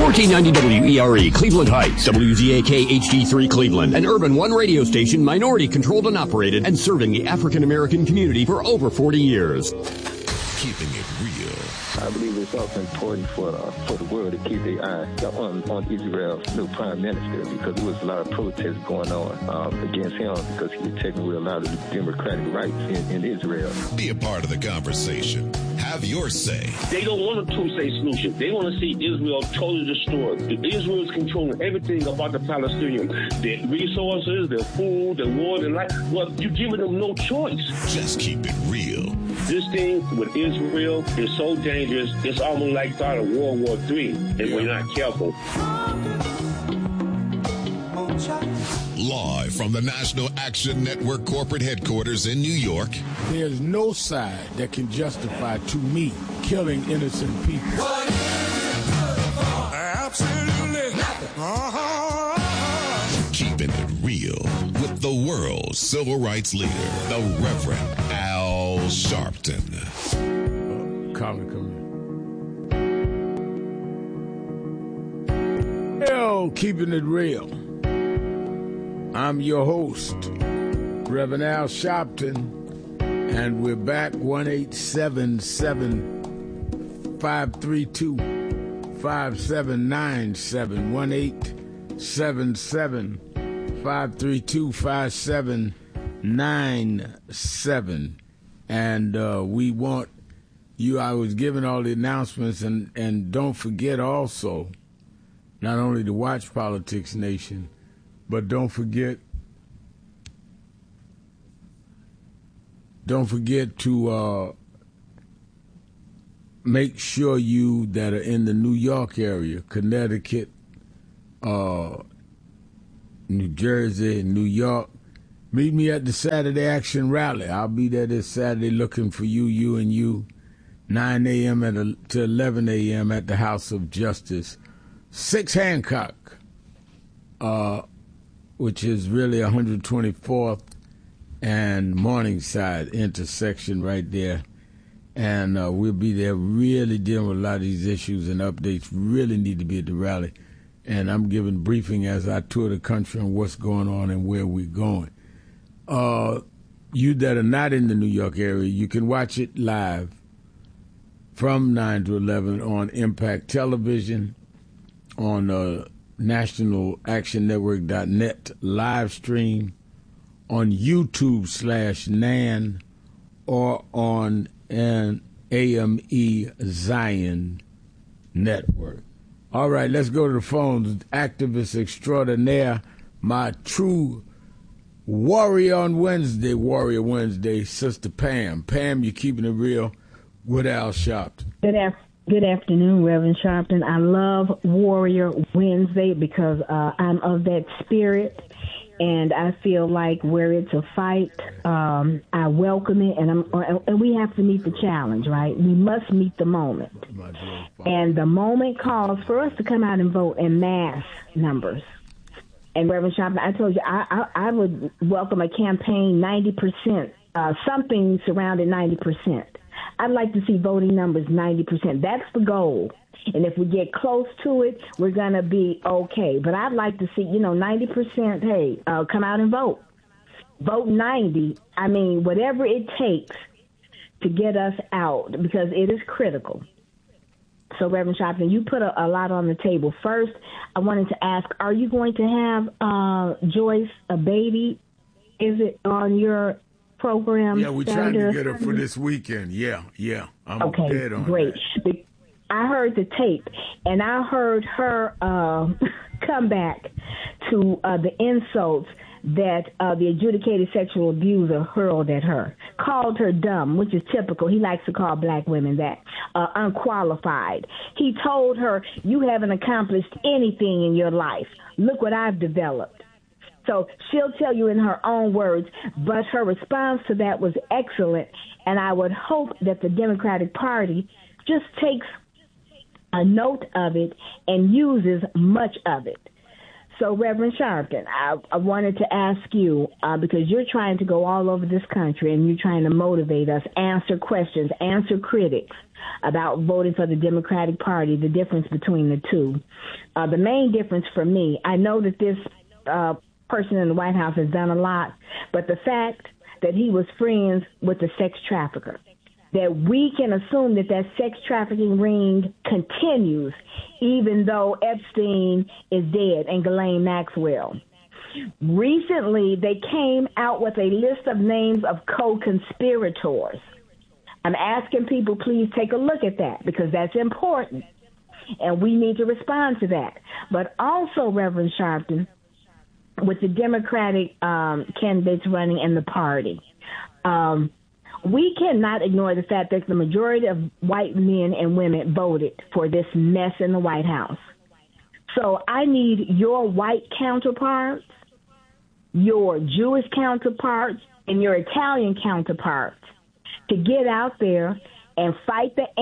1490 WERE, Cleveland Heights, WZAK HD3 Cleveland, an Urban One radio station, minority controlled and operated, and serving the African American community for over 40 years. Keeping it real. I believe it's also important for the world to keep their eye on Israel's new prime minister, because there was a lot of protests going on against him because he was taking away a lot of the democratic rights in Israel. Be a part of the conversation. Have your say. They don't want a two-state solution. They want to see Israel totally destroyed. Israel is controlling everything about the Palestinians. Their resources, their food, their water, their life. Well, you're giving them no choice. Just keep it real. This thing with Israel is so dangerous, it's almost like start of World War III if we're not careful. Live from the National Action Network corporate headquarters in New York. There's no side that can justify, to me, killing innocent people. Absolutely nothing. Keeping it real with the world's civil rights leader, the Reverend Al Sharpton. Colin, come here. Hell, keeping it real. I'm your host, Reverend Al Sharpton, and we're back 1-877-532-5797, 1-877-532-5797, and we want you. I was giving all the announcements, and don't forget also, not only to watch Politics Nation, but don't forget to make sure you that are in the New York area, Connecticut, New Jersey, New York, meet me at the Saturday Action Rally. I'll be there this Saturday looking for you and you, 9 a.m. to 11 a.m. at the House of Justice, 6 Hancock, which is really 124th and Morningside intersection right there. And we'll be there really dealing with a lot of these issues, and updates really need to be at the rally. And I'm giving briefing as I tour the country on what's going on and where we're going. You that are not in the New York area, you can watch it live from 9 to 11 on Impact Television, on nationalactionnetwork.net live stream, on YouTube/NAN, or on an AME Zion network. All right, let's go to the phones. Activist extraordinaire, my true warrior on Wednesday, Warrior Wednesday, Sister Pam. Pam, you're keeping it real with Al Sharpton. Good afternoon, Reverend Sharpton. I love Warrior Wednesday because I'm of that spirit, and I feel like where it's a fight, I welcome it, and we have to meet the challenge, right? We must meet the moment. And the moment calls for us to come out and vote in mass numbers. And Reverend Sharpton, I told you, I would welcome a campaign 90%, something surrounding 90%. I'd like to see voting numbers 90%. That's the goal. And if we get close to it, we're going to be okay. But I'd like to see, 90%, hey, come out and vote. Vote 90. I mean, whatever it takes to get us out, because it is critical. So, Reverend Sharpton, you put a lot on the table. First, I wanted to ask, are you going to have Joyce Abatey? Is it on your program? Yeah, we're trying to get her for this weekend. Yeah. I'm okay, dead on great. that. I heard the tape, and I heard her come back to the insults that the adjudicated sexual abuser hurled at her, called her dumb, which is typical. He likes to call black women that, unqualified. He told her, you haven't accomplished anything in your life. Look what I've developed. So she'll tell you in her own words, but her response to that was excellent, and I would hope that the Democratic Party just takes a note of it and uses much of it. So, Reverend Sharpton, I wanted to ask you, because you're trying to go all over this country and you're trying to motivate us, answer questions, answer critics about voting for the Democratic Party, the difference between the two. The main difference for me, I know that this person in the White House has done a lot, but the fact that he was friends with the sex trafficker, that we can assume that that sex trafficking ring continues even though Epstein is dead and Ghislaine Maxwell. Recently, they came out with a list of names of co-conspirators. I'm asking people, please take a look at that because that's important, and we need to respond to that. But also, Reverend Sharpton, with the Democratic candidates running in the party, we cannot ignore the fact that the majority of white men and women voted for this mess in the White House. So I need your white counterparts, your Jewish counterparts, and your Italian counterparts to get out there and fight the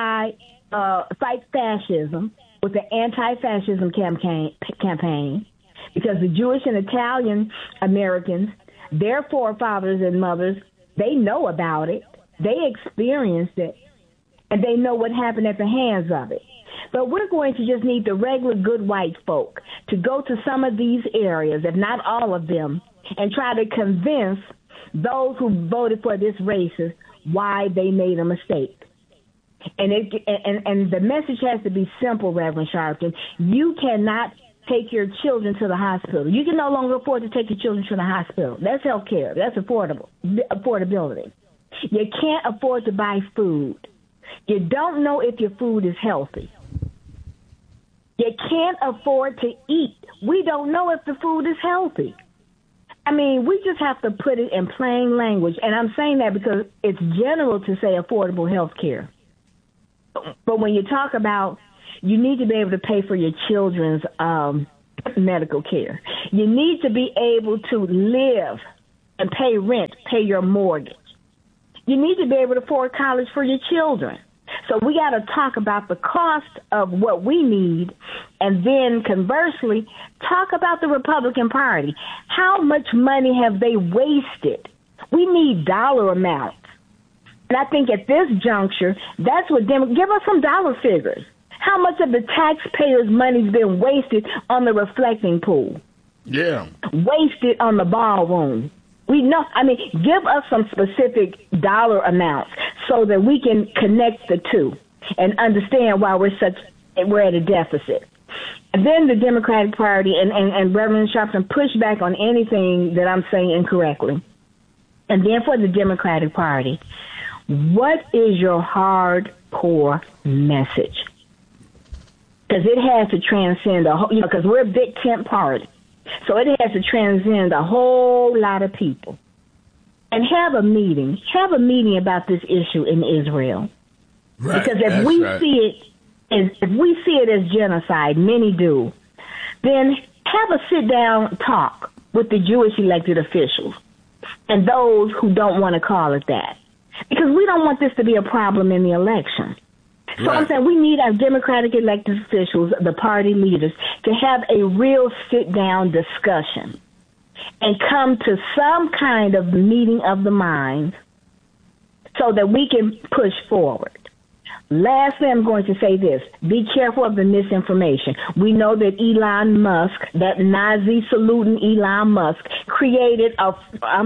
fight fascism with the anti-fascism campaign, because the Jewish and Italian Americans, their forefathers and mothers, they know about it, they experienced it, and they know what happened at the hands of it. But we're going to just need the regular good white folk to go to some of these areas, if not all of them, and try to convince those who voted for this racist why they made a mistake. And the message has to be simple, Reverend Sharpton. You cannot take your children to the hospital. You can no longer afford to take your children to the hospital. That's health care. That's affordability. You can't afford to buy food. You don't know if your food is healthy. You can't afford to eat. We don't know if the food is healthy. I mean, we just have to put it in plain language. And I'm saying that because it's general to say affordable health care. But when you talk about you need to be able to pay for your children's medical care. You need to be able to live and pay rent, pay your mortgage. You need to be able to afford college for your children. So we got to talk about the cost of what we need, and then conversely, talk about the Republican Party. How much money have they wasted? We need dollar amounts. And I think at this juncture, that's what give us some dollar figures. How much of the taxpayers' money's been wasted on the reflecting pool? Yeah. Wasted on the ballroom. We know, give us some specific dollar amounts so that we can connect the two and understand why we're at a deficit. And then the Democratic Party and Reverend Sharpton push back on anything that I'm saying incorrectly. And then for the Democratic Party, what is your hardcore message? Because it has to transcend because we're a big tent party. So it has to transcend a whole lot of people. And have a meeting about this issue in Israel. Right. Because if we see it as genocide, many do, then have a sit down talk with the Jewish elected officials and those who don't want to call it that. Because we don't want this to be a problem in the election. So I'm saying we need our Democratic elected officials, the party leaders, to have a real sit-down discussion and come to some kind of meeting of the minds so that we can push forward. Lastly, I'm going to say this. Be careful of the misinformation. We know that Elon Musk, that Nazi saluting Elon Musk, created a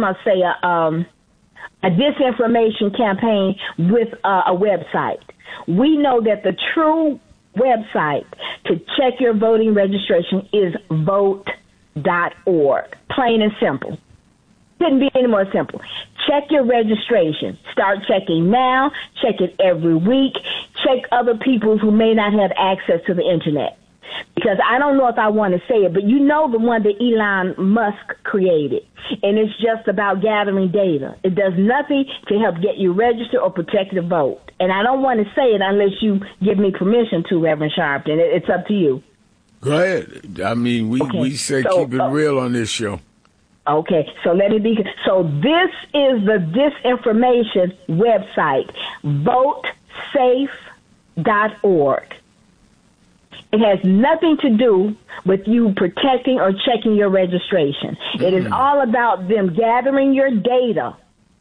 disinformation campaign with a website. We know that the true website to check your voting registration is vote.org. Plain and simple. Couldn't be any more simple. Check your registration. Start checking now. Check it every week. Check other people who may not have access to the internet. Because I don't know if I want to say it, but you know the one that Elon Musk created. And it's just about gathering data. It does nothing to help get you registered or protect the vote. And I don't want to say it unless you give me permission to, Reverend Sharpton. It's up to you. Go ahead. I mean, we say keep it real on this show. Okay, so let me be. So this is the disinformation website, votesafe.org. It has nothing to do with you protecting or checking your registration. It is all about them gathering your data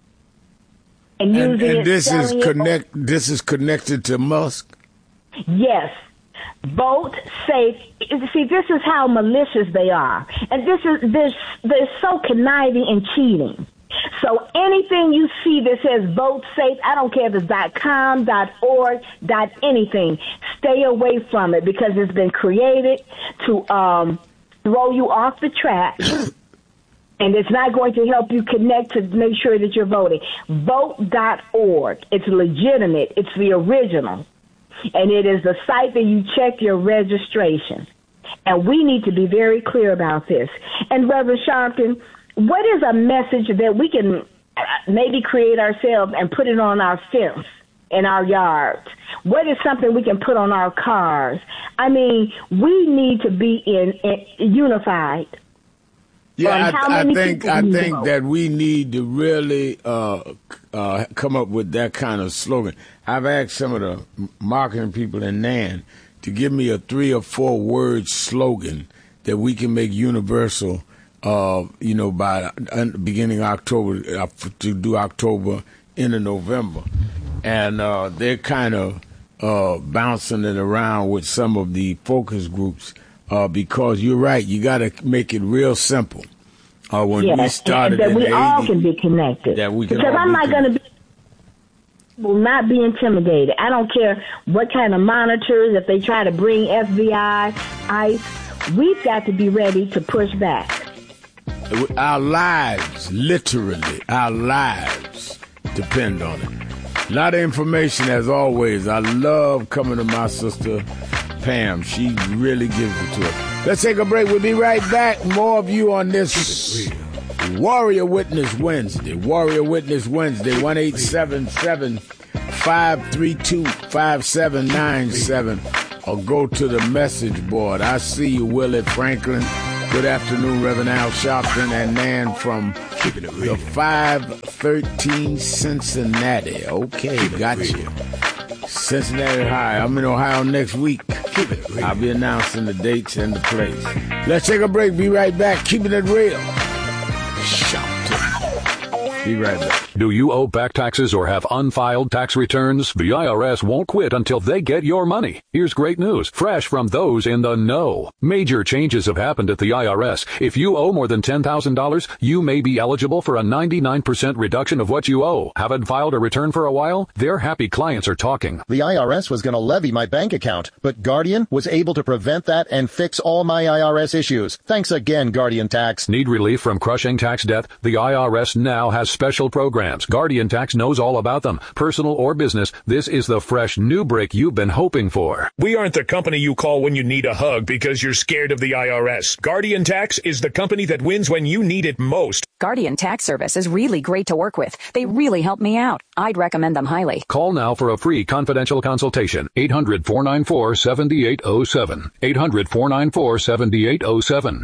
and using it. And this is connected to Musk? Yes. Vote safe. See, this is how malicious they are. And they're so conniving and cheating. So anything you see that says vote safe, I don't care if it's .com, .org, .anything, stay away from it because it's been created to throw you off the track. And it's not going to help you connect to make sure that you're voting. Vote.org. It's legitimate. It's the original. And it is the site that you check your registration. And we need to be very clear about this. And Reverend Sharpton, what is a message that we can maybe create ourselves and put it on our fence in our yards? What is something we can put on our cars? I mean, we need to be unified. Yeah, I think that we need to really come up with that kind of slogan. I've asked some of the marketing people in NAN to give me a 3 or 4 word slogan that we can make universal. By beginning October to do October into November, and they're kind of bouncing it around with some of the focus groups because you're right, you got to make it real simple. When we started, that in we the all 80s, can be connected. That we can because I'm not going to will not be intimidated. I don't care what kind of monitors, if they try to bring FBI, ICE, we've got to be ready to push back. Our lives, literally, our lives depend on it. A lot of information, as always. I love coming to my sister, Pam. She really gives it to us. Let's take a break. We'll be right back. More of you on this Warrior Witness Wednesday. Warrior Witness Wednesday, 1-877-532-5797. Or go to the message board. I see you, Willie Franklin. Good afternoon, Reverend Al Sharpton and Nan from the 513 Cincinnati. Okay, got you. Cincinnati High. I'm in Ohio next week. I'll be announcing the dates and the place. Let's take a break. Be right back. Keeping it real. Sharpton. Be right back. Do you owe back taxes or have unfiled tax returns? The IRS won't quit until they get your money. Here's great news, fresh from those in the know. Major changes have happened at the IRS. If you owe more than $10,000, you may be eligible for a 99% reduction of what you owe. Haven't filed a return for a while? Their happy clients are talking. The IRS was going to levy my bank account, but Guardian was able to prevent that and fix all my IRS issues. Thanks again, Guardian Tax. Need relief from crushing tax debt? The IRS now has special programs. Guardian Tax knows all about them. Personal or business, this is the fresh new break you've been hoping for. We aren't the company you call when you need a hug because you're scared of the IRS. Guardian Tax is the company that wins when you need it most. Guardian Tax Service is really great to work with. They really help me out. I'd recommend them highly. Call now for a free confidential consultation. 800-494-7807. 800-494-7807.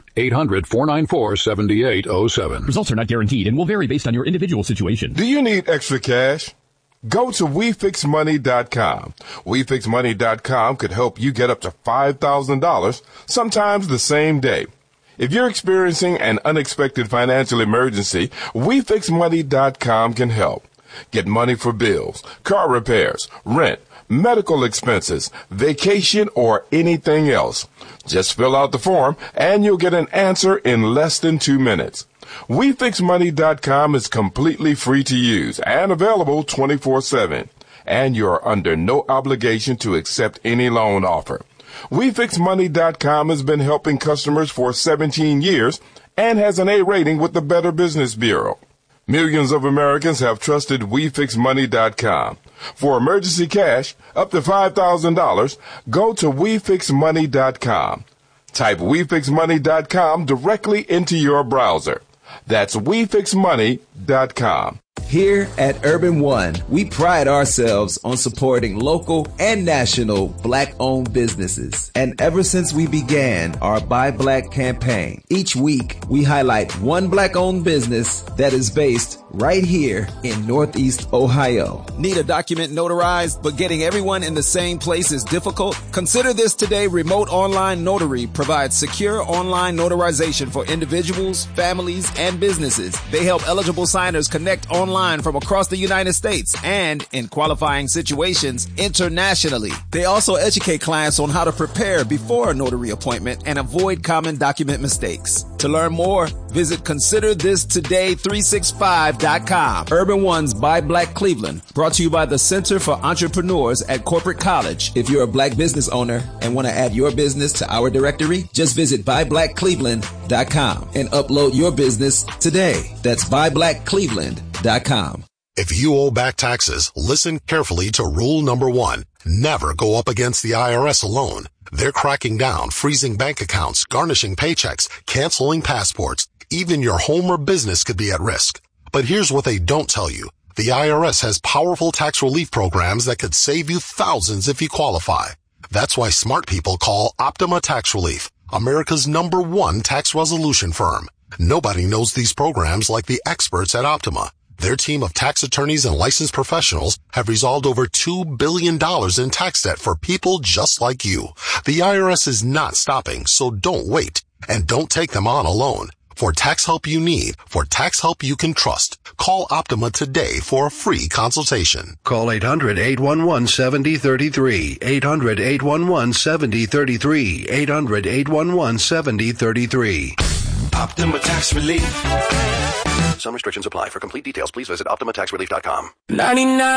800-494-7807. Results are not guaranteed and will vary based on your individual situation. Do you need extra cash? Go to WeFixMoney.com. WeFixMoney.com could help you get up to $5,000, sometimes the same day. If you're experiencing an unexpected financial emergency, WeFixMoney.com can help. Get money for bills, car repairs, rent, medical expenses, vacation, or anything else. Just fill out the form and you'll get an answer in less than 2 minutes. WeFixMoney.com is completely free to use and available 24/7. And you're under no obligation to accept any loan offer. WeFixMoney.com has been helping customers for 17 years and has an A rating with the Better Business Bureau. Millions of Americans have trusted WeFixMoney.com. For emergency cash up to $5,000, go to WeFixMoney.com. Type WeFixMoney.com directly into your browser. That's WeFixMoney.com. Here at Urban One, we pride ourselves on supporting local and national Black-owned businesses. And ever since we began our Buy Black campaign, each week we highlight one Black-owned business that is based right here in Northeast Ohio. Need a document notarized, but getting everyone in the same place is difficult? Consider This Today Remote Online Notary provides secure online notarization for individuals, families, and businesses. They help eligible signers connect online from across the United States and, in qualifying situations, internationally. They also educate clients on how to prepare before a notary appointment and avoid common document mistakes. To learn more, visit ConsiderThisToday365.com. Urban One's Buy Black Cleveland, brought to you by the Center for Entrepreneurs at Corporate College. If you're a black business owner and want to add your business to our directory, just visit BuyBlackCleveland.com and upload your business today. That's BuyBlackCleveland.com. If you owe back taxes, listen carefully to rule number 1. Never go up against the IRS alone. They're cracking down, freezing bank accounts, garnishing paychecks, canceling passports. Even your home or business could be at risk. But here's what they don't tell you. The IRS has powerful tax relief programs that could save you thousands if you qualify. That's why smart people call Optima Tax Relief, America's #1 tax resolution firm. Nobody knows these programs like the experts at Optima. Their team of tax attorneys and licensed professionals have resolved over $2 billion in tax debt for people just like you. The IRS is not stopping, so don't wait. And don't take them on alone. For tax help you need, for tax help you can trust, call Optima today for a free consultation. Call 800-811-7033, 800-811-7033, 800-811-7033. Optima Tax Relief. Some restrictions apply. For complete details, please visit OptimaTaxRelief.com. 99